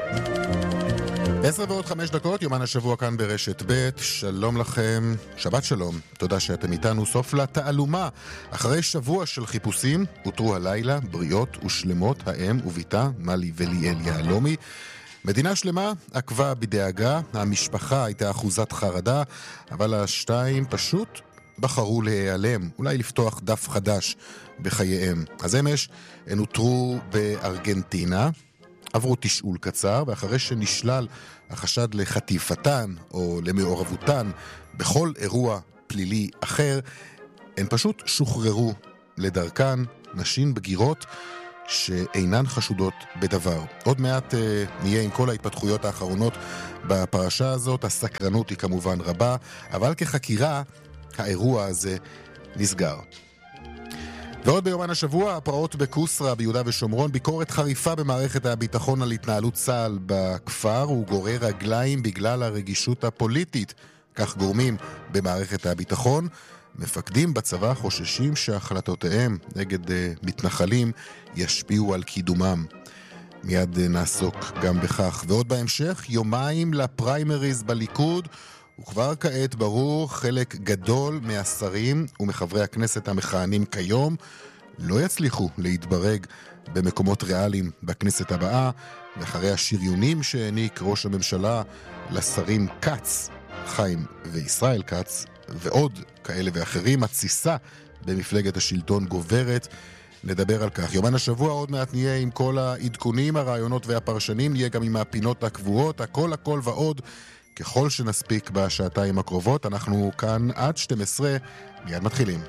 10:05, יומן השבוע כאן ברשת ב'. שלום לכם, שבת שלום, תודה שאתם איתנו. סוף לתעלומה. אחרי שבוע של חיפושים, אותרו הלילה בריאות ושלמות האם וביתה מלי וליאל יהלומי. מדינה שלמה עקבה בדאגה, המשפחה הייתה אחוזת חרדה, אבל השתיים פשוט בחרו להיעלם, אולי לפתוח דף חדש בחייהם. אז אמש הן אותרו בארגנטינה, עברו תשאול קצר, ואחרי שנשלל החשד לחטיפתן או למעורבותן בכל אירוע פלילי אחר, הן פשוט שוחררו לדרכן, נשים בגירות שאינן חשודות בדבר. עוד מעט נהיה עם כל ההתפתחויות האחרונות בפרשה הזאת. הסקרנות היא כמובן רבה, אבל כחקירה האירוע הזה נסגר. ועוד ביומן השבוע, הפרעות בקוסרה ביהודה ושומרון, ביקורת חריפה במערכת הביטחון על התנהלות צה"ל בכפר, הוא גורר רגליים בגלל הרגישות הפוליטית. כך גורמים במערכת הביטחון. מפקדים בצבא חוששים שהחלטותיהם נגד מתנחלים ישפיעו על קידומם. מיד נעסוק גם בכך. ועוד בהמשך, יומיים לפריימריז בליכוד, וכבר כעת ברור, חלק גדול מהשרים ומחברי הכנסת המכהנים כיום לא יצליחו להתברג במקומות ריאליים בכנסת הבאה, ואחרי השריונים שהעניק ראש הממשלה לשרים קץ, חיים וישראל קץ, ועוד כאלה ואחרים, התסיסה במפלגת השלטון גוברת. נדבר על כך. יומן השבוע עוד מעט נהיה עם כל העדכונים, הרעיונות והפרשנים, נהיה גם עם הפינות הקבועות, הכל ועוד, ככל שנספיק בשעתיים הקרובות. אנחנו כאן עד 12, מיד מתחילים.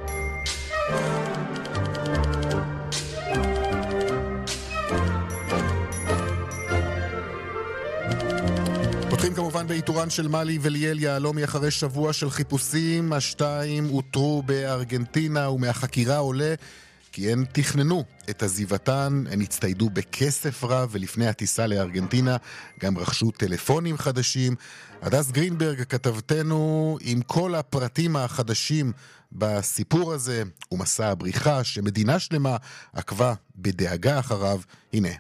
פותחים כמובן באיתורן של מלי וליאל יהלומי אחרי שבוע של חיפושים. השתיים אותרו בארגנטינה, ומהחקירה עולה כי הן תכננו את עזיבתן, הן הצטיידו בכסף רב, ולפני הטיסה לארגנטינה גם רכשו טלפונים חדשים. הדס גרינברג, כתבתנו, עם כל הפרטים החדשים בסיפור הזה ומסע הבריחה שמדינה שלמה עקבה בדאגה אחריו. הנה.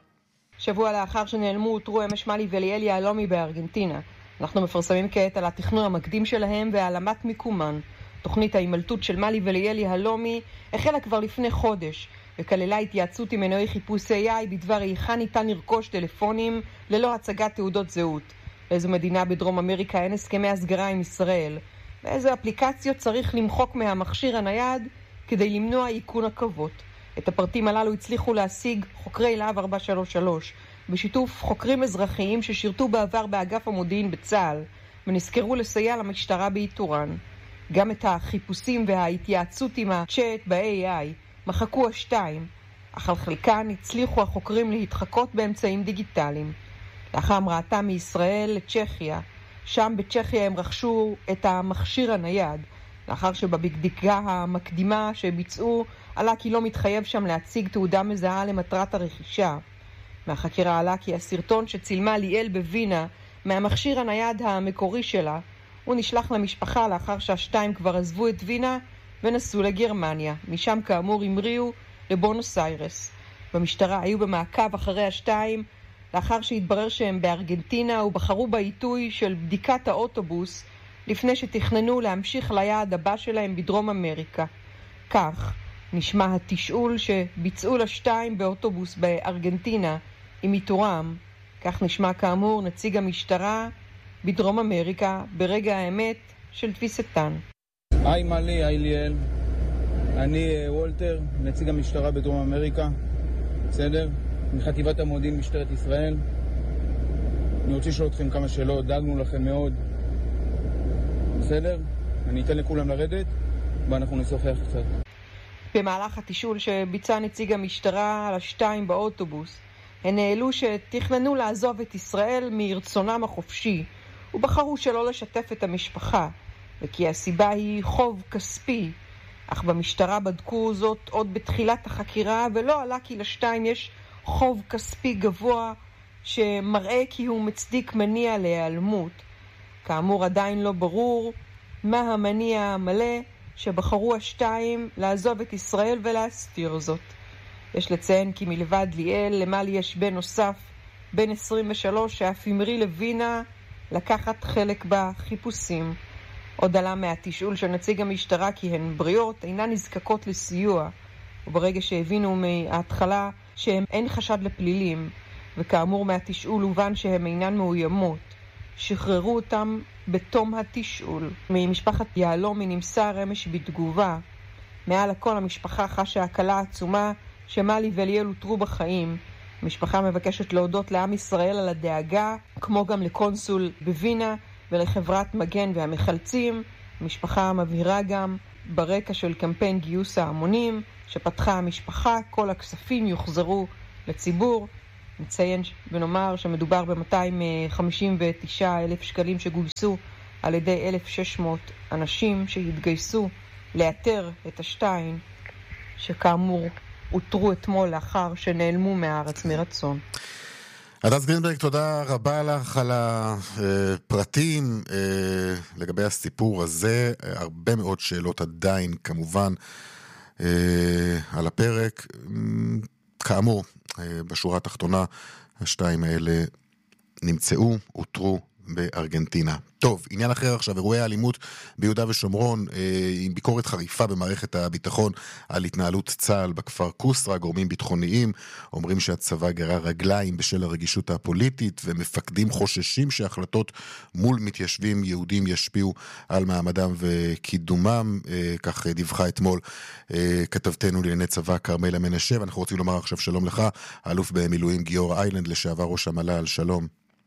שבוע לאחר שנעלמו אותרו אמש מלי וליאל יהלומי בארגנטינה. אנחנו מפרסמים כעת על התכנון המקדים שלהם והעלמת מיקומן. תוכנית ההימלטות של מלי וליאל יהלומי החלה כבר לפני חודש, וכללה התייעצות עם מנועי חיפוש AI בדבר היכן ניתן לרכוש טלפונים ללא הצגת תעודות זהות. באיזו מדינה בדרום אמריקה אין הסכמי הסגרה עם ישראל, ואיזה אפליקציות צריך למחוק מהמכשיר הנייד כדי למנוע איכון עקבות. את הפרטים הללו הצליחו להשיג חוקרי להב 433, בשיתוף חוקרים אזרחיים ששירתו בעבר באגף המודיעין בצה"ל, ונזכרו לסייע למשטרה באיתורן. גם את החיפושים וההתייעצות עם הצ'אט ב-AI מחקו השתיים, אך על חלקן הצליחו החוקרים להתחקות באמצעים דיגיטליים. לאחר המראתם מישראל לצ'כיה, שם בצ'כיה הם רכשו את המכשיר הנייד, לאחר שבבדיקה המקדימה שביצעו עלה כי לא מתחייב שם להציג תעודה מזהה למטרת הרכישה. מהחקירה עלה כי הסרטון שצילמה ליאל בווינה מהמכשיר הנייד המקורי שלה, הוא נשלח למשפחה לאחר שהשתיים כבר עזבו את וינה ונסעו לגרמניה. משם כאמור המריאו לבונוס איירס. במשטרה היו במעקב אחרי השתיים לאחר שהתברר שהם בארגנטינה, ובחרו בעיתוי של בדיקת האוטובוס לפני שתכננו להמשיך ליעד הבא שלהם בדרום אמריקה. כך נשמע התשאול שביצעו לשתיים באוטובוס בארגנטינה עם איתורם. כך נשמע כאמור נציג המשטרה בדרום אמריקה ברגע האמת של תפיסתן. היי מלי, היי ליאל, אני וולטר, נציג המשטרה בדרום אמריקה, בסדר? מחטיבת המודיעין משטרת ישראל. אני רוצה לשאול אתכם כמה שאלות, דאגנו לכם מאוד, בסדר? אני אתן לכולם לרדת ואנחנו נשוחח קצת. במהלך התשאול שביצע נציג המשטרה על השתיים באוטובוס, הן העלו שתכננו לעזוב את ישראל מרצונם החופשי, ובחרו שלא לשתף את המשפחה, וכי הסיבה היא חוב כספי. אך במשטרה בדקו זאת עוד בתחילת החקירה, ולא עלה כי לשתיים יש חוב כספי גבוה שמראה כי הוא מצדיק מניע להיעלמות. כאמור עדיין לא ברור מה המניע המלא שבחרו השתיים לעזוב את ישראל ולהסתיר זאת. יש לציין כי מלבד ליאל למלי יש בן נוסף בן 23, שאף המריא לווינה לקחת חלק בחיפושים. עוד עלה מהתשאול של נציג המשטרה כי הן בריאות, אינן נזקקות לסיוע, וברגע שהבינו מההתחלה שהם אין חשד לפלילים, וכאמור מהתשאול הובן שהן אינן מאוימות, שחררו אותם בתום התשאול. ממשפחת יהלומי נמסר אמש בתגובה, מעל הכל המשפחה חשה הקלה עצומה שמלי ואליאל הותרו בחיים. המשפחה מבקשת להודות לעם ישראל על הדאגה, כמו גם לקונסול בווינה ולחברת מגן והמחלצים. המשפחה מבהירה גם ברקע של קמפיין גיוס ההמונים שפתחה המשפחה, כל הכספים יוחזרו לציבור. נציין ונאמר שמדובר ב-259,000 שקלים שגויסו על ידי 1,600 אנשים שהתגייסו לאתר את השתיים שכאמור הותרו אתמול לאחר שנעלמו מהארץ מרצון. הדס גרינברג, תודה רבה לך על הפרטים לגבי הסיפור הזה. הרבה מאוד שאלות עדיין כמובן על הפרק. כאמור, בשורה התחתונה השתיים האלה נמצאו, הותרו בארגנטינה. טוב, עניין אחר עכשיו, אירועי האלימות ביהודה ושומרון, עם ביקורת חריפה במערכת הביטחון על התנהלות צה"ל בכפר קוסרה. גורמים ביטחוניים אומרים שהצבא גרר רגליים בשל הרגישות הפוליטית, ומפקדים חוששים שהחלטות מול מתיישבים יהודים ישפיעו על מעמדם וקידומם. כך דיווחה אתמול כתבתנו לענייני צבא כרמלה מנשה. ואנחנו רוצים לומר עכשיו שלום לך, האלוף במילואים גיאור איילנד, לשעבר ראש המל"ל. שלום.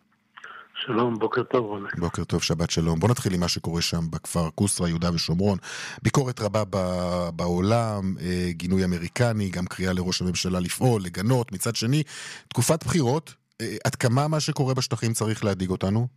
שלום, בוקר טוב רונה. בוקר טוב, שבת שלום. בוא נתחיל עם מה שקורה שם בכפר קוסרה, יהודה ושומרון. ביקורת רבה בעולם, גינוי אמריקני, גם קריאה לראש הממשלה לפעול, לגנות. מצד שני, תקופת בחירות, עד כמה מה שקורה בשטחים צריך להדיג אותנו?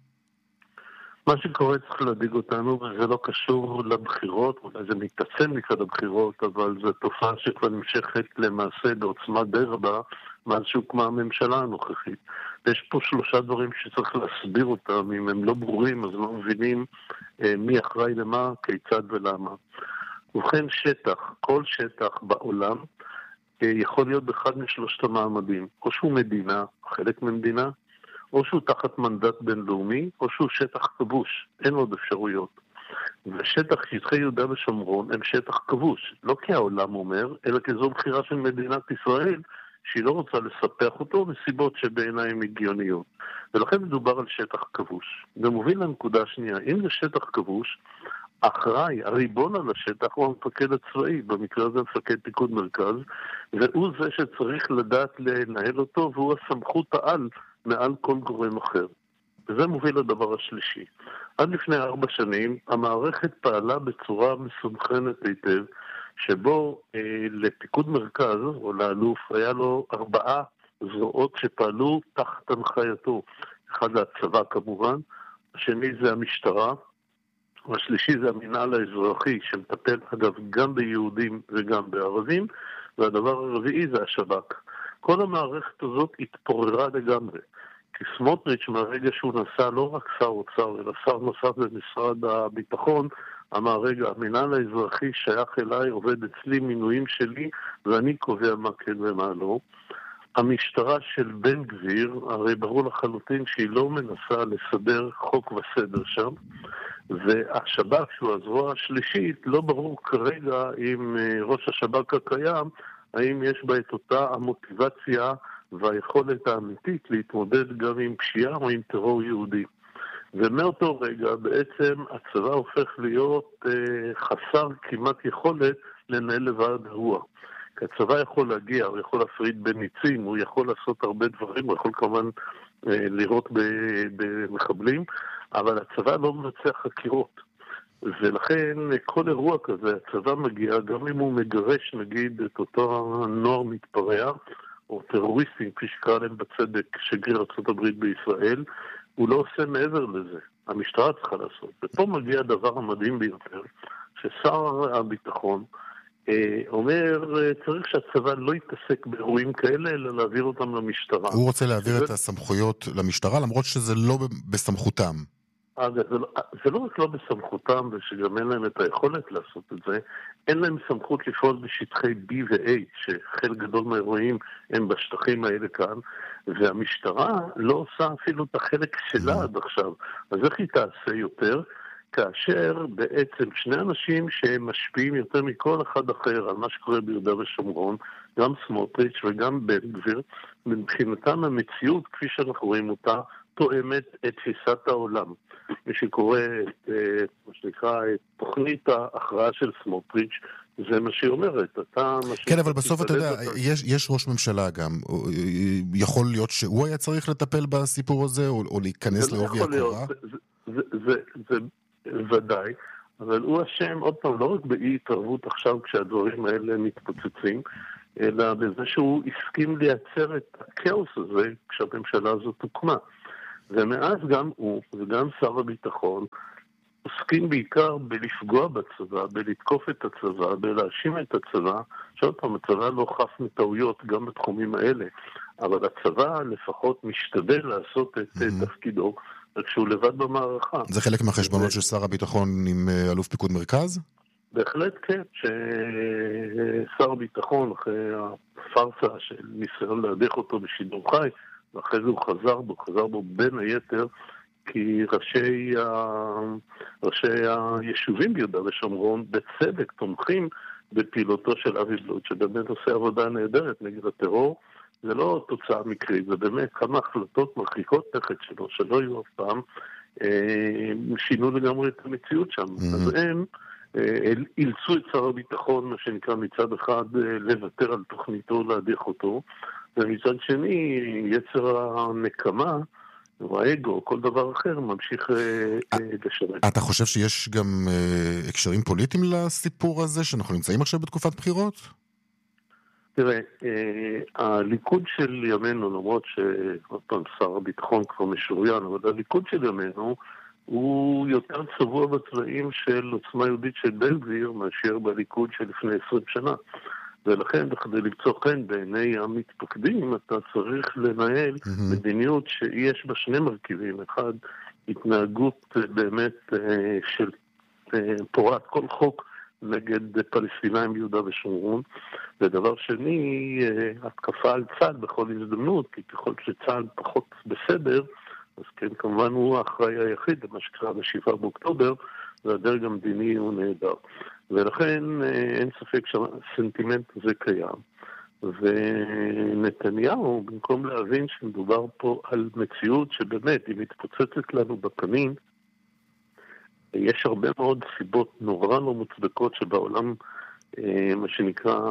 מה שקורה צריך להדיג אותנו, וזה לא קשור לבחירות, אולי זה מתעצם לקראת הבחירות, אבל זו תופעה שכבר נמשכת למעשה בעוצמה די רבה, מאז שהוקמה הממשלה הנוכחית. ויש פה שלושה דברים שצריך להסביר אותם, אם הם לא ברורים אז לא מבינים מי אחראי למה, כיצד ולמה. ובכן שטח, כל שטח בעולם יכול להיות באחד משלושת המעמדים, או שהוא מדינה, חלק ממדינה, או שהוא תחת מנדט בינלאומי, או שהוא שטח כבוש, אין עוד אפשרויות. ושטח שטחי יהודה ושומרון הם שטח כבוש, לא כי העולם אומר, אלא כי זו בחירה של מדינת ישראל, שהיא לא רוצה לספח אותו מסיבות שבעיניים הגיוניות. ולכן מדובר על שטח כבוש. זה מוביל לנקודה השנייה, אם זה שטח כבוש, אחראי, הריבון על השטח הוא המפקד הצבאי, במקרה הזה מפקד פיקוד מרכז, והוא זה שצריך לדעת לנהל אותו, והוא הסמכות העל מעל כל גורם אחר. וזה מוביל לדבר השלישי. עד לפני 4 שנים, המערכת פעלה בצורה מסונכרנת היטב, שבו לפיקוד מרכז, או לאלוף, היה לו 4 זרועות שפעלו תחת הנחייתו. אחד זה הצבא כמובן, השני זה המשטרה, והשלישי זה המינהל האזרחי, שמטפל אגב גם ביהודים וגם בערבים, והדבר הרביעי זה השב"כ. כל המערכת הזאת התפוררה לגמרי. כי סמוטריץ' מהרגע שהוא נסע לא רק שר אוצר, אלא שר נוסף במשרד הביטחון, אמר, רגע, המינהל האזרחי שייך אליי, עובד אצלי, מינויים שלי, ואני קובע מה כן ומה לא. המשטרה של בן גביר, הרי ברור לחלוטין שהיא לא מנסה לסדר חוק וסדר שם, והשב"כ, שהוא הזרוע השלישית, לא ברור כרגע עם ראש השב"כ הקיים, האם יש בה את אותה המוטיבציה והיכולת האמיתית להתמודד גם עם פשיעה או עם טרור יהודי. ומאותו רגע בעצם הצבא הופך להיות חסר כמעט יכולת לנהל לבד אירוע. כי הצבא יכול להגיע, הוא יכול להפריד בין ניצים, הוא יכול לעשות הרבה דברים, הוא יכול כמובן לירות במחבלים, אבל הצבא לא מבצע חקירות. ולכן כל אירוע כזה, הצבא מגיע, גם אם הוא מגרש נגיד את אותו נוער מתפרע, או טרוריסטים, כפי שקרא להם בצדק שגריר ארצות הברית בישראל, הוא לא עושה מעבר לזה. המשטרה צריכה לעשות. ופה מגיע הדבר המדהים ביותר, ששר הביטחון אומר, צריך שהצבא לא יתעסק באירועים כאלה, אלא להעביר אותם למשטרה. הוא רוצה להעביר את הסמכויות למשטרה, למרות שזה לא בסמכותם. זה לא רק לא בסמכותם, ושגם אין להם את היכולת לעשות את זה, אין להם סמכות לפעול בשטחי B ו-A, שחלק גדול מהאירועים הם בשטחים האלה כאן, והמשטרה לא עושה אפילו את החלק שלה עד עכשיו. אז איך היא תעשה יותר? כאשר בעצם שני אנשים שהם משפיעים יותר מכל אחד אחר על מה שקורה ביהודה ושומרון, גם סמוטריץ' וגם בן גביר, מבחינתם המציאות, כפי שאנחנו רואים אותה, תואמת את תפיסת העולם. מי שקורא את, מה שנקרא, את תוכנית ההכרעה של סמוטריץ', זה מה שהיא אומרת. כן, אבל בסוף אתה יודע, יש ראש ממשלה גם. יכול להיות שהוא היה צריך לטפל בסיפור הזה, או להיכנס לעובי הקורה? זה ודאי, אבל הוא אשם, עוד פעם, לא רק באי התערבות עכשיו כשהדברים האלה מתפוצצים, אלא בזה שהוא הסכים לייצר את הכאוס הזה כשהממשלה הזאת הוקמה. ומאז גם הוא וגם שר הביטחון עוסקים בעיקר בלפגוע בצבא, בלתקוף את הצבא, בלהאשים את הצבא. שעוד פעם, הצבא לא חף מטעויות גם בתחומים האלה, אבל הצבא לפחות משתדל לעשות את תפקידו, כשהוא לבד במערכה. זה חלק מהחשבונות של שר הביטחון עם אלוף פיקוד מרכז? בהחלט כן, ששר הביטחון, אחרי הפרסה של ניסיון להדיח אותו בשידור חי, ואחרי זה הוא חזר בו בין היתר, כי ראשי היישובים ביהודה ושומרון בצדק תומכים בפעילותו של אבי בלוט, שבאמת עושה עבודה נהדרת נגד הטרור. זה לא תוצאה מקרית, זה באמת כמה החלטות מרחיקות לכת שלו, שלא יהיו אף פעם, שינו לגמרי את המציאות שם. אז הם אילצו את שר הביטחון, מה שנקרא מצד אחד, לוותר על תוכניתו, להדיח אותו, ומצד שני, יצר הנקמה, או האגו, כל דבר אחר, ממשיך לשרת. אתה חושב שיש גם הקשרים פוליטיים לסיפור הזה, שאנחנו נמצאים עכשיו בתקופת בחירות? תראה, הליכוד של ימינו, למרות שעוד פעם שר הביטחון כבר משוריין, אבל הליכוד של ימינו הוא יותר צבוע בצבעים של עוצמה יהודית של בן גביר מאשר בליכוד של לפני 20 שנה. ולכן, כדי למצוא חן בעיני המתפקדים, אתה צריך לנהל מדיניות שיש בה שני מרכיבים. אחד, התנהגות באמת של פורעת כל חוק נגד פלסטינאים ביהודה ושומרון, ודבר שני, התקפה על צה"ל בכל הזדמנות, כי ככל שצה"ל פחות בסדר, אז כן, כמובן הוא האחראי היחיד למה שקרה ב7 באוקטובר, והדרג המדיני הוא נהדר. ולכן אין ספק שהסנטימנט הזה קיים. ונתניהו, במקום להבין שמדובר פה על מציאות שבאמת היא מתפוצצת לנו בפנים, יש הרבה מאוד סיבות נורא לא מוצדקות שבעולם, מה שנקרא,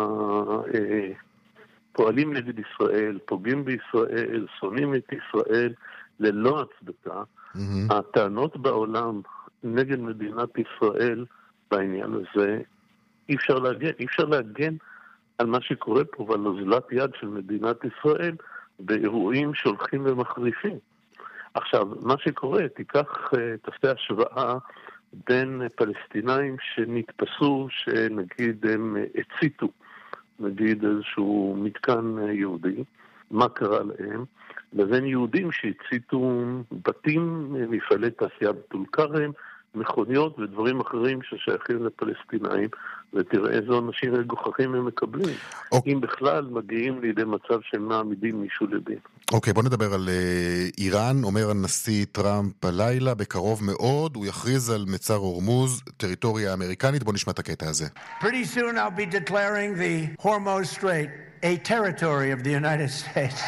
פועלים נגד ישראל, פוגעים בישראל, שונאים את ישראל, ללא הצדקה. הטענות בעולם נגד מדינת ישראל בעניין הזה, אי אפשר להגן על מה שקורה פה ועל אוזלת יד של מדינת ישראל באירועים שהולכים ומחריפים. עכשיו, מה שקורה, תעשה השוואה בין פלסטינאים שנתפסו, שנגיד הם הציתו, נגיד איזשהו מתקן יהודי, מה קרה להם, לבין יהודים שהציתו בתים, מפעלי תעשייה בטול כרם, מכוניות ודברים אחרים ששייכים לפלסטינאים, ותראה איזו אנשים מגוחכים הם מקבלים. אם בכלל מגיעים לידי מצב שמעמידים מישהו לדין. אוקיי, בוא נדבר על איראן. אומר הנשיא טראמפ הלילה, בקרוב מאוד הוא יכריז על מצר הורמוז, טריטוריה אמריקנית. בוא נשמע את הקטע הזה. Pretty soon I'll be declaring the Hormuz Strait a territory of the United States.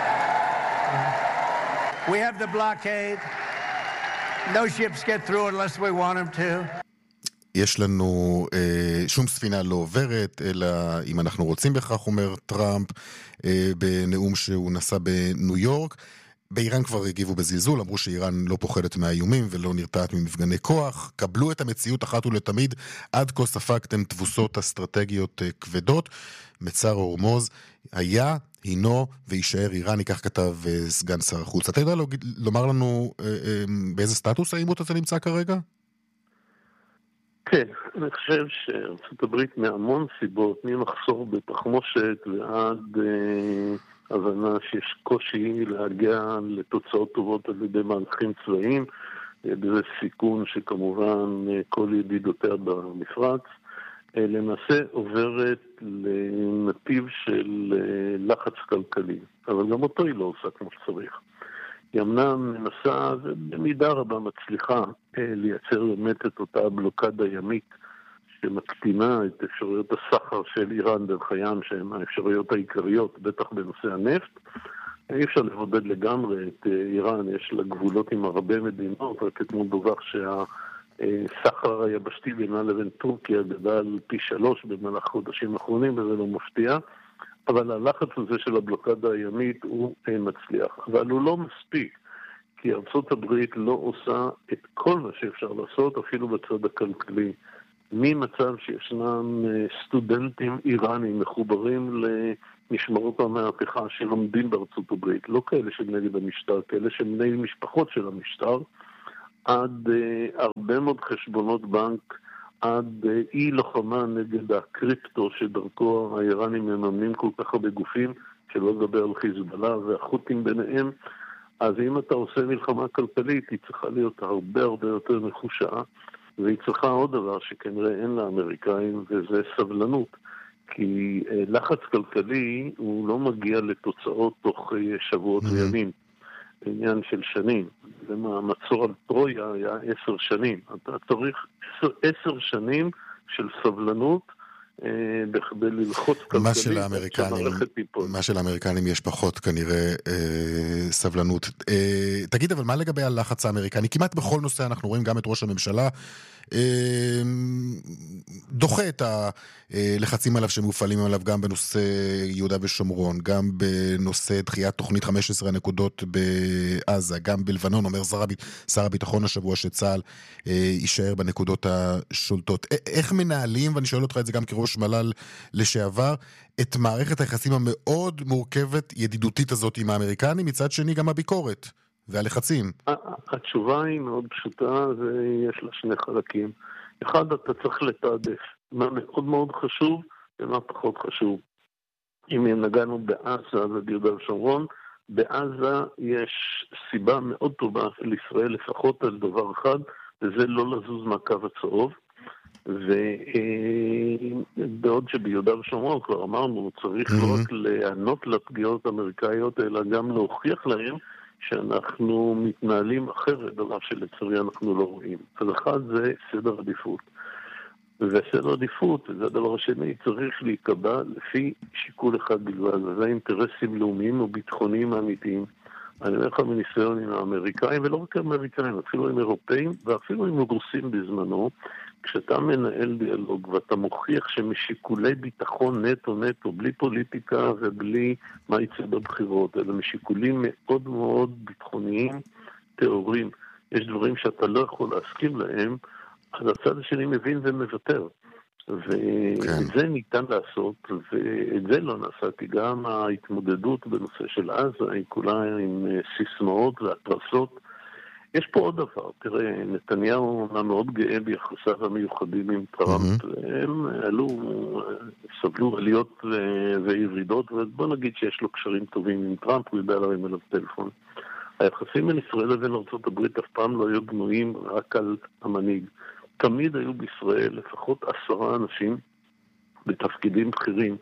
We have the blockade. No ships get through unless we want them to. יש לנו שום ספינה לא עוברת, אלא אם אנחנו רוצים בכך, אומר טראמפ בנאום שהוא נשא בניו יורק. באיראן כבר הגיבו בזלזול, אמרו שאיראן לא פוחדת מהאיומים ולא נרתעת ממפגני כוח. קבלו את המציאות אחת ולתמיד, עד כה ספגתם תבוסות אסטרטגיות כבדות. מצר הורמוז היה, הינו וישאר איראני, כך כתב סגן שר החוץ. אתה יודע לומר לנו באיזה סטטוס העימות הזה נמצא כרגע? כן, אני חושב שארצות הברית מהמון סיבות, ממחסור בתחמושת ועד הבנה שיש קושי להגיע לתוצאות טובות על ידי מהלכים צבאיים, בזה סיכון שכמובן כל ידידותיה במפרץ, למעשה עוברת לנתיב של לחץ כלכלי, אבל גם אותו היא לא עושה כמו שצריך. היא אמנם מנסה ובמידה רבה מצליחה לייצר באמת את אותה בלוקדה ימית שמקטינה את אפשרויות הסחר של איראן דרך הים, שהן האפשרויות העיקריות, בטח בנושא הנפט. אי אפשר לבודד לגמרי את איראן, יש לה גבולות עם הרבה מדינות, רק אתמול דווח שהסחר היבשתי בינה לבין טורקיה גדל פי 3 במהלך חודשים האחרונים, וזה לא מפתיע. אבל הלחץ הזה של הבלוקדה הימית הוא מצליח. אבל הוא לא מספיק, כי ארצות הברית לא עושה את כל מה שאפשר לעשות, אפילו בצד הכלכלי. ממצב שישנם סטודנטים איראנים מחוברים למשמרות המהפכה שלומדים בארצות הברית, לא כאלה שנגד המשטר, כאלה שבני משפחות של המשטר, עד הרבה מאוד חשבונות בנק, עד אי לוחמה נגד הקריפטו שדרכו האיראנים מממנים כל כך הרבה גופים, שלא לדבר על חיזבאללה והחות'ים ביניהם. אז אם אתה עושה מלחמה כלכלית, היא צריכה להיות הרבה הרבה יותר מחושעה, והיא צריכה עוד דבר שכנראה אין לאמריקאים, וזה סבלנות. כי לחץ כלכלי הוא לא מגיע לתוצאות תוך שבועות וימים. עניין של שנים. המצור על טרויה היה 10 שנים. אתה צריך 10 שנים של סבלנות בכדי ללחוץ כלכלית. מה שלאמריקנים יש פחות כנראה סבלנות. תגיד, אבל מה לגבי הלחץ האמריקני? כמעט בכל נושא אנחנו רואים גם את ראש הממשלה דוחה את הלחצים עליו שמופעלים עליו גם בנושא יהודה ושומרון, גם בנושא דחיית תוכנית 15 הנקודות בעזה, גם בלבנון. אומר שר הביטחון השבוע שצה"ל יישאר בנקודות השולטות. איך מנהלים, ואני שואל אותך את זה גם כראש מל"ל לשעבר, את מערכת היחסים המאוד מורכבת ידידותית הזאת עם האמריקנים, מצד שני גם הביקורת והלחצים? התשובה היא מאוד פשוטה, ויש לה שני חלקים. אחד, אתה צריך לתעדף מה מאוד מאוד חשוב ומה פחות חשוב. אם נגענו בעזה וביהודה ושומרון, בעזה יש סיבה מאוד טובה לישראל לפחות על דבר אחד, וזה לא לזוז מהקו הצהוב. ובעוד שביהודה ושומרון כבר אמרנו, צריך לא רק לענות לפגיעות האמריקאיות, אלא גם להוכיח להם שאנחנו מתנהלים אחרת, דבר שלצערי אנחנו לא רואים. אז אחד זה סדר עדיפות. וסדר עדיפות, וזה הדבר השני, צריך להיקבע לפי שיקול אחד בלבד, וזה אינטרסים לאומיים וביטחוניים אמיתיים. אני אומר לך מניסיון עם האמריקאים, ולא רק האמריקאים, אפילו עם אירופאים, ואפילו עם רוסים בזמנו, כשאתה מנהל דיאלוג ואתה מוכיח שמשיקולי ביטחון נטו, בלי פוליטיקה ובלי מה יצא בבחירות, אלא משיקולים מאוד מאוד ביטחוניים, תיאוריים, יש דברים שאתה לא יכול להסכים להם, אז הצד השני מבין ומוותר. ואת זה ניתן לעשות, ואת זה לא נעשיתי. גם ההתמודדות בנושא של עזה, היא כולה עם סיסמאות והתרסות. יש פה עוד דבר, תראה, נתניהו מאוד גאה ביחסיו המיוחדים עם טראמפ, הם סבלו עליות וירידות, ובוא נגיד שיש לו קשרים טובים עם טראמפ, הוא יודע להרים אליו טלפון. היחסים בין ישראל לבין ארצות הברית אף פעם לא היו בנויים רק על המנהיג. תמיד היו בישראל לפחות 10 אנשים בתפקידים בכירים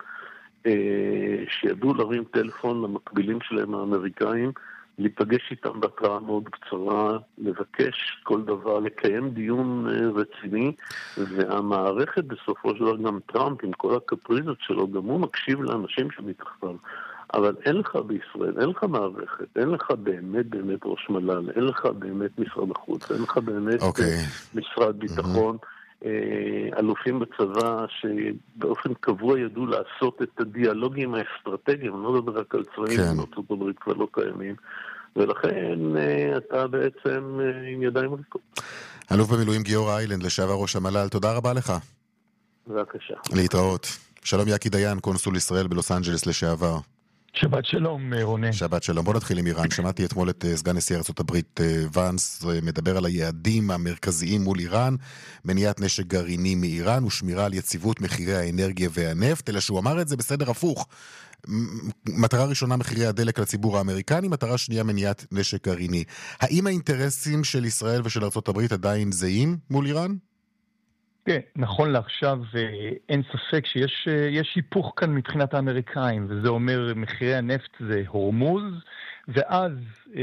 שידעו להרים טלפון למקבילים שלהם האמריקאים, להיפגש איתם בהתראה מאוד קצרה, לבקש כל דבר, לקיים דיון רציני, והמערכת בסופו של דבר, גם טראמפ עם כל הקפריזות שלו, גם הוא מקשיב לאנשים שמתחתיו. אבל אין לך בישראל, אין לך מערכת, אין לך באמת ראש מל"ל, אין לך באמת משרד החוץ, אין לך באמת משרד ביטחון, אלופים בצבא שבאופן קבוע ידעו לעשות את הדיאלוגים האסטרטגיים, אני לא יודע רק על צבאים, בארצות הברית כבר לא קיימים, ולכן אתה בעצם עם ידיים ריקות. אלוף במילואים גיורא איילנד, לשעבר ראש המל"ל, תודה רבה לך. בבקשה. להתראות. שלום יקי דיין, קונסול ישראל בלוס אנג'לס לשעבר. שבת שלום, רונן. שבת שלום. בוא נתחיל עם איראן. שמעתי אתמול את סגן נשיא ארצות הברית ואנס מדבר על היעדים המרכזיים מול איראן, מניעת נשק גרעיני מאיראן ושמירה על יציבות מחירי האנרגיה והנפט, אלא שהוא אמר את זה בסדר הפוך. מטרה ראשונה מחירי הדלק לציבור האמריקני, מטרה שנייה מניעת נשק גרעיני. האם האינטרסים של ישראל ושל ארצות הברית עדיין זהים מול איראן? כן, נכון לעכשיו אין ספק שיש היפוך כאן מבחינת האמריקאים, וזה אומר מחירי הנפט זה הורמוז, ואז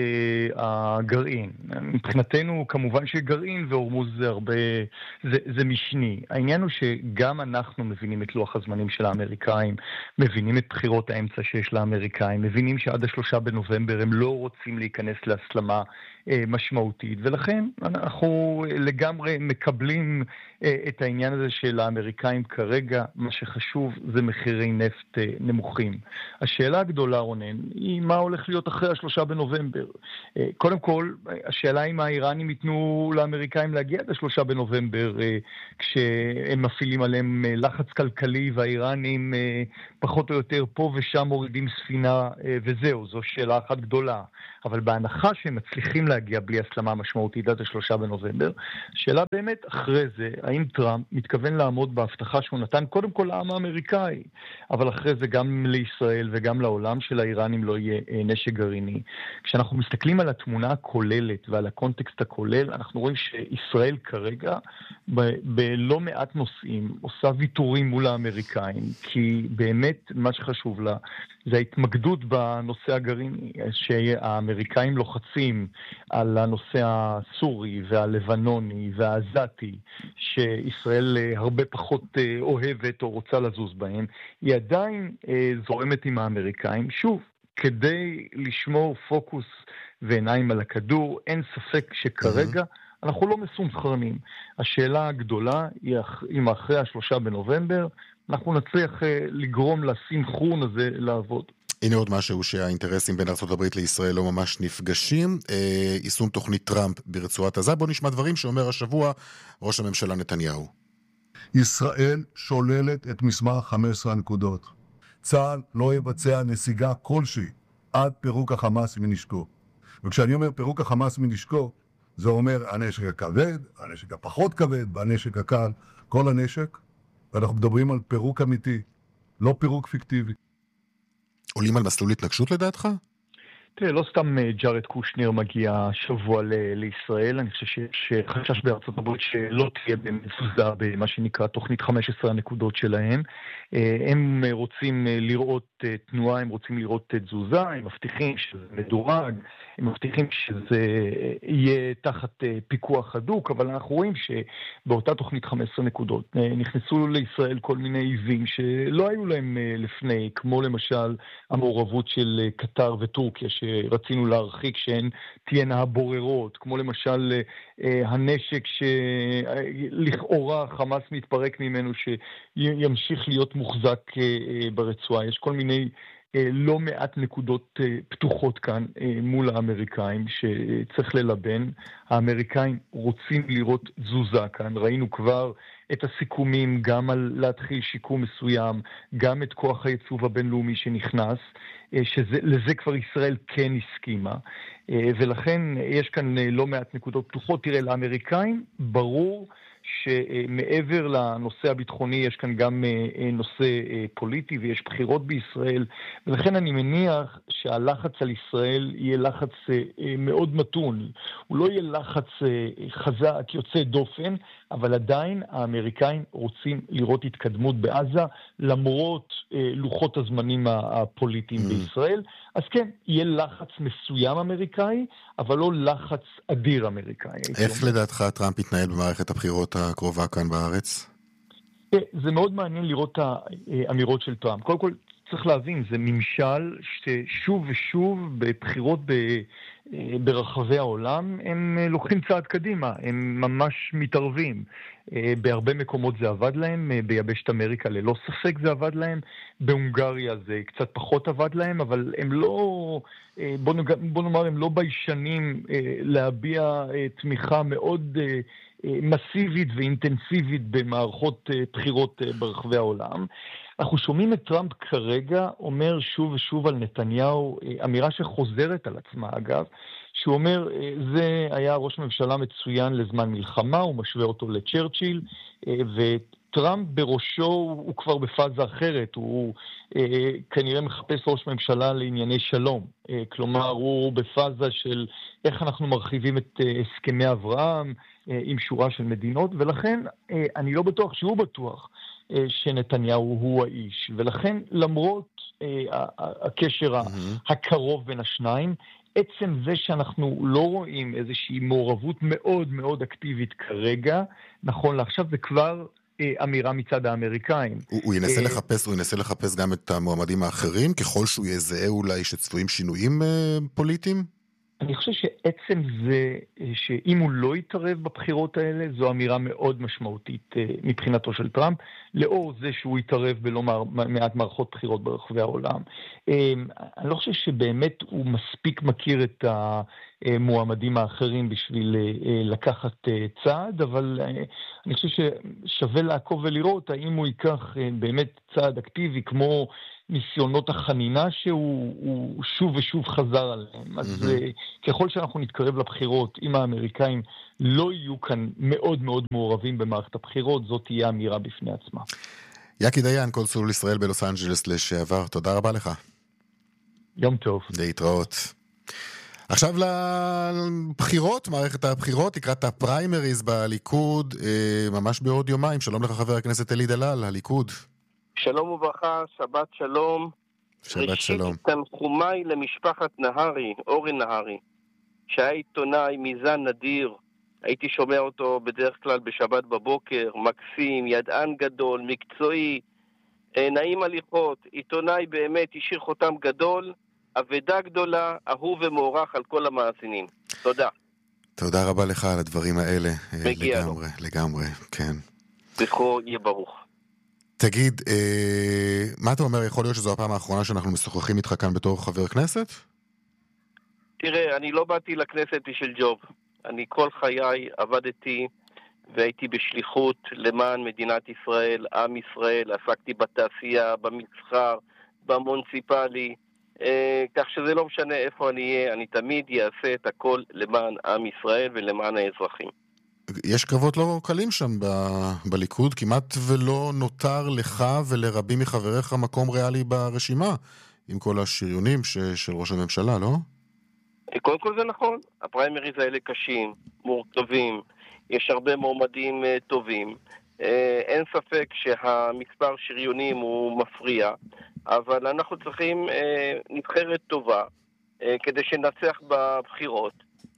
הגרעין. מבחינתנו כמובן שגרעין והורמוז זה משני. העניין הוא שגם אנחנו מבינים את לוח הזמנים של האמריקאים, מבינים את בחירות האמצע שיש לאמריקאים, מבינים שעד 3 בנובמבר הם לא רוצים להיכנס להסלמה משמעותית, ולכן אנחנו לגמרי מקבלים את העניין הזה של האמריקאים כרגע. מה שחשוב זה מחירי נפט נמוכים. השאלה הגדולה, רונן, היא מה הולך להיות אחרי 3 בנובמבר. קודם כל, השאלה אם האיראנים ייתנו לאמריקאים להגיע עד 3 בנובמבר, כשהם מפעילים עליהם לחץ כלכלי, והאיראנים פחות או יותר פה ושם מורידים ספינה, וזהו, זו שאלה אחת גדולה. אבל בהנחה שהם מצליחים להגיע בלי הסלמה משמעותית עד 3 בנובמבר, שאלה באמת אחרי זה, האם טראמפ מתכוון לעמוד בהבטחה שהוא נתן קודם כל לעם האמריקאי, אבל אחרי זה גם לישראל וגם לעולם של האיראנים לא יהיה נשק גרעיני. כשאנחנו מסתכלים על התמונה הכוללת ועל הקונטקסט הכולל, אנחנו רואים שישראל כרגע בלא מעט נושאים עושה ויתורים מול האמריקאים, כי באמת מה שחשוב לה זה ההתמקדות בנושא הגרעיני, שהאמריקאים לוחצים על הנושא הסורי והלבנוני והעזתי, שישראל הרבה פחות אוהבת או רוצה לזוז בהם, היא עדיין זורמת עם האמריקאים. שוב, כדי לשמור פוקוס ועיניים על הכדור, אין ספק שכרגע אנחנו לא מסונכרנים. השאלה הגדולה היא אם אחרי 3 בנובמבר אנחנו נצליח לגרום לסינכרון הזה לעבוד. הנה עוד משהו שהאינטרסים בין ארצות הברית לישראל לא ממש נפגשים, יישום תוכנית טראמפ ברצועת עזה. בוא נשמע דברים שאומר השבוע ראש הממשלה נתניהו. ישראל שוללת את מסמך 15 הנקודות. צה"ל לא יבצע נסיגה כלשהי עד פירוק החמאס מנשקו. וכשאני אומר פירוק החמאס מנשקו, זה אומר הנשק הכבד, הנשק הפחות כבד, והנשק הקל, כל הנשק, ואנחנו מדברים על פירוק אמיתי, לא פירוק פיקטיבי. עולים על מסלול התנגשות לדעתך? תראה, לא סתם ג'ארד קושנר מגיע שבוע לישראל, אני חושב שיש חשש בארצות הברית שלא תהיה במסוזה במה שנקרא תוכנית 15 הנקודות שלהם. הם רוצים לראות תנועה, הם רוצים לראות תזוזה, הם מבטיחים שזה מדורג, הם מבטיחים שזה יהיה תחת פיקוח הדוק, אבל אנחנו רואים שבאותה תוכנית 15 נקודות נכנסו לישראל כל מיני עיזים שלא היו להם לפני, כמו למשל המעורבות של קטר וטורקיה שרצינו להרחיק שהן תהיינה הבוררות, כמו למשל הנשק שלכאורה חמאס מתפרק ממנו שימשיך להיות מוחזק ברצועה. יש כל מיני לא מעט נקודות פתוחות כאן מול האמריקאים שצריך ללבן. האמריקאים רוצים לראות תזוזה כאן, ראינו כבר את הסיכומים גם על להתחיל שיקום מסוים, גם את כוח הייצוב הבינלאומי שנכנס, שלזה כבר ישראל כן הסכימה, ולכן יש כאן לא מעט נקודות פתוחות. תראה, לאמריקאים ברור שמעבר לנושא הביטחוני יש כאן גם נושא פוליטי ויש בחירות בישראל, ולכן אני מניח שהלחץ על ישראל יהיה לחץ מאוד מתון. הוא לא יהיה לחץ חזק יוצא דופן, אבל עדיין האמריקאים רוצים לראות התקדמות בעזה למרות לוחות הזמנים הפוליטיים בישראל. אז כן, יהיה לחץ מסוים אמריקאי, אבל לא לחץ אדיר אמריקאי. איך לדעתך טראמפ יתנהל במערכת הבחירות הקרובה כאן בארץ? זה מאוד מעניין לראות את האמירות של טראמפ. קודם כל צריך להבין, זה ממשל ששוב ושוב בבחירות ברחבי העולם הם לוקחים צעד קדימה, הם ממש מתערבים. בהרבה מקומות זה עבד להם, ביבשת אמריקה ללא ספק זה עבד להם, בהונגריה זה קצת פחות עבד להם, אבל הם לא, בוא נאמר, הם לא ביישנים להביע תמיכה מאוד מסיבית ואינטנסיבית במערכות בחירות ברחבי העולם. אנחנו שומעים את טראמפ כרגע אומר שוב ושוב על נתניהו, אמירה שחוזרת על עצמה אגב, שהוא אומר, זה היה ראש ממשלה מצוין לזמן מלחמה, הוא משווה אותו לצ'רצ'יל, טראמפ בראשו הוא כבר בפאזה אחרת, הוא כנראה מחפש ראש ממשלה לענייני שלום. כלומר, הוא בפאזה של איך אנחנו מרחיבים את הסכמי אברהם עם שורה של מדינות, ולכן אני לא בטוח שהוא בטוח שנתניהו הוא האיש. ולכן למרות הקשר הקרוב בין השניים, עצם זה שאנחנו לא רואים איזושהי מעורבות מאוד מאוד אקטיבית כרגע, נכון לעכשיו זה כבר אמירה מצד האמריקאים. הוא ינסה לחפש גם את המועמדים האחרים, ככל שהוא יזהה אולי שצפויים שינויים פוליטיים? אני חושב שעצם זה שאם הוא לא יתערב בבחירות האלה, זו אמירה מאוד משמעותית מבחינתו של טראמפ, לאור זה שהוא יתערב בלא מעט מערכות בחירות ברחבי העולם. אני לא חושב שבאמת הוא מספיק מכיר את המועמדים האחרים בשביל לקחת צעד, אבל אני חושב ששווה לעקוב ולראות האם הוא ייקח באמת צעד אקטיבי כמו ניסיונות החנינה שהוא שוב ושוב חזר עליהם. אז ככל שאנחנו נתקרב לבחירות, אם האמריקאים לא יהיו כאן מאוד מאוד מעורבים במערכת הבחירות, זאת תהיה אמירה בפני עצמה. יקי דיין, קונסול ישראל בלוס אנג'לס לשעבר, תודה רבה לך. יום טוב. להתראות. עכשיו לבחירות, מערכת הבחירות, לקראת הפריימריז בליכוד, ממש בעוד יומיים. שלום לך חבר הכנסת אלי דלל, הליכוד. שלום וברכה, שבת שלום. שבת שלום. ראשית תנחומיי למשפחת נהרי, אורן נהרי, שהיה עיתונאי מזן נדיר. הייתי שומע אותו בדרך כלל בשבת בבוקר, מקסים, ידען גדול, מקצועי, נעים הליכות, עיתונאי באמת, השאיר חותם גדול, אבדה גדולה, אהוב ומוערך על כל המאזינים. תודה. תודה רבה לך על הדברים האלה. מגיע לו. לגמרי, כן. זכרו יהיה ברוך. תגיד, מה אתה אומר? יכול להיות שזו הפעם האחרונה שאנחנו משוחחים איתך כאן בתור חבר כנסת? תראה, אני לא באתי לכנסת של ג'וב. אני כל חיי עבדתי והייתי בשליחות למען מדינת ישראל, עם ישראל, עסקתי בתעשייה, במסחר, במוניציפלי, כך שזה לא משנה איפה אני אהיה, אני תמיד אעשה את הכל למען עם ישראל ולמען האזרחים. יש קרבות לא קלים שם בליכוד, כמעט ולא נותר לך ולרבים מחבריך מקום ריאלי ברשימה, עם כל השריונים של ראש הממשלה, לא? קודם כל זה נכון, הפריימריז האלה קשים, מורכבים, יש הרבה מועמדים טובים, אין ספק שהמספר שריונים הוא מפריע, אבל אנחנו צריכים נבחרת טובה כדי שנצח בבחירות,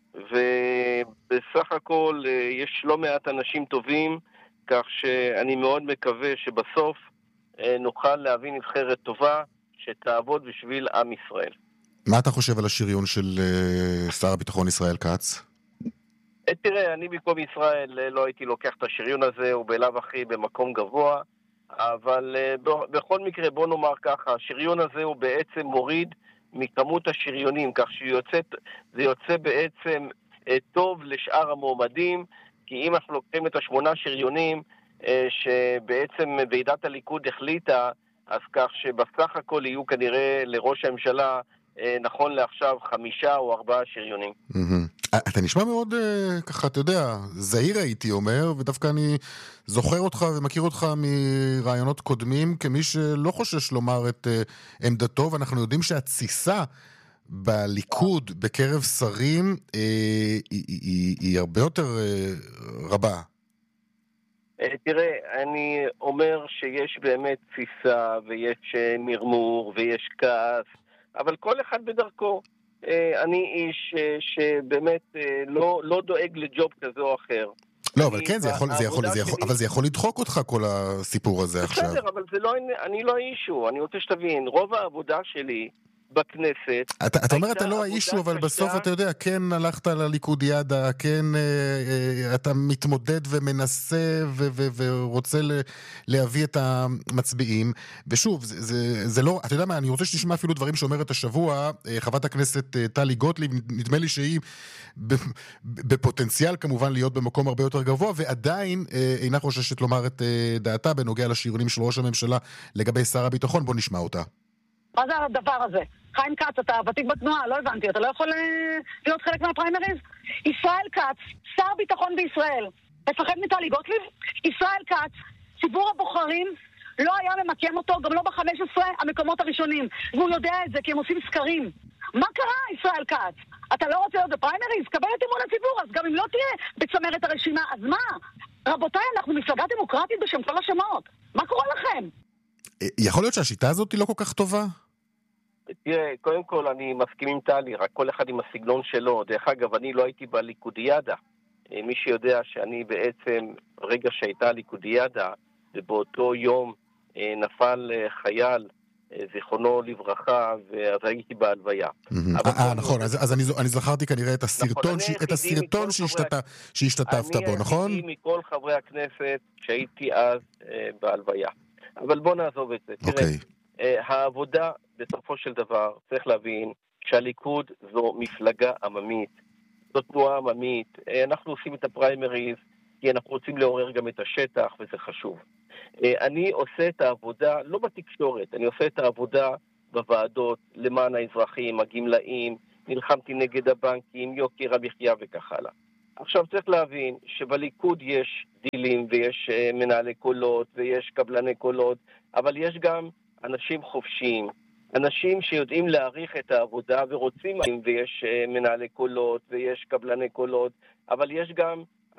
ובסך הכל יש לא מעט אנשים טובים, כך שאני מאוד מקווה שבסוף נוכל להביא נבחרת טובה שתעבוד בשביל עם ישראל. מה אתה חושב על השריון של שר הביטחון ישראל כץ? תראה, אני במקום ישראל לא הייתי לוקח את השריון הזה, הוא בלב אחי במקום גבוה, אבל בכל מקרה בוא נאמר ככה, השריון הזה הוא בעצם מוריד מכמות השריונים, כך שזה יוצא בעצם טוב לשאר המועמדים, כי אם אנחנו לוקחים את 8 שריונים שבעצם ועידת הליכוד החליטה, אז כך שבסך הכל יהיו כנראה לראש הממשלה נכון לעכשיו 5 או 4 שריונים. אתה נשמע מאוד ככה, אתה יודע, זהיר הייתי אומר, ודווקא אני זוכר אותך ומכיר אותך מרעיונות קודמים כמי שלא חושש לומר את עמדתו, ואנחנו יודעים שהתסיסה בליכוד בקרב שרים היא הרבה יותר רבה. תראה, אני אומר שיש באמת תסיסה ויש מרמור ויש כעס, אבל כל אחד בדרכו. אני איש שבאמת לא דואג לג'וב כזה או אחר. לא, אבל כן, אבל זה יכול לדחוק אותך כל הסיפור הזה עכשיו. בסדר, אבל אני לא האישו. אני רוצה שתבין, רוב העבודה שלי בכנסת... אתה אומר אתה לא האישו, אבל בסוף אתה יודע, כן הלכת לליכוד ידה, כן אתה מתמודד ומנסה ורוצה להביא את המצביעים, ושוב, זה לא, אתה יודע מה, אני רוצה שתשמע אפילו דברים שאומרת השבוע, חברת הכנסת טלי גוטליב, נדמה לי שהיא בפוטנציאל כמובן להיות במקום הרבה יותר גבוה, ועדיין אינה חוששת לומר את דעתה בנוגע לשריונים של ראש הממשלה לגבי שר הביטחון. בוא נשמע אותה. מה זה הדבר הזה? חיים כץ, אתה ותיק בתנועה, לא הבנתי, אתה לא יכול להיות חלק מהפריימריז? ישראל כץ, שר ביטחון בישראל, מפחד מטלי גוטליב? ישראל כץ, ציבור הבוחרים לא היה ממקם אותו, גם לא ב-15 המקומות הראשונים. והוא יודע את זה, כי הם עושים סקרים. מה קרה, ישראל כץ? אתה לא רוצה להיות בפריימריז? קבל את אמון הציבור, אז גם אם לא תהיה בצמרת הרשימה, אז מה? רבותיי, אנחנו מפלגה דמוקרטית בשם כל השמות. מה קורה לכם? יכול להיות שהשיטה הזאת היא לא כל כך טובה? תראה, קודם כל אני מסכים עם טלי, רק כל אחד עם הסגנון שלו. דרך אגב, אני לא הייתי בליכודיאדה. מי שיודע שאני בעצם, רגע שהייתה ליכודיאדה, ובאותו יום נפל חייל, זיכרונו לברכה, ואז הייתי בהלוויה. נכון, אז אני זכרתי כנראה את הסרטון שהשתתפת בו, נכון? אני מכל חברי הכנסת שהייתי אז בהלוויה. אבל בוא נעזוב את זה. תראה, העבודה בסופו של דבר, צריך להבין שהליכוד זו מפלגה עממית, זו תנועה עממית, אנחנו עושים את הפריימריז, כי אנחנו רוצים לעורר גם את השטח, וזה חשוב. אני עושה את העבודה, לא בתקשורת, אני עושה את העבודה בוועדות, למען האזרחים, הגמלאים, נלחמתי נגד הבנקים, יוקר המחיה וכך הלאה. עכשיו צריך להבין שבליכוד יש דילים ויש מנהלי קולות ויש קבלני קולות, אבל יש גם אנשים חופשיים, אנשים שיודעים להעריך את העבודה ורוצים, ויש מנהלי קולות ויש קבלני קולות, אבל יש גם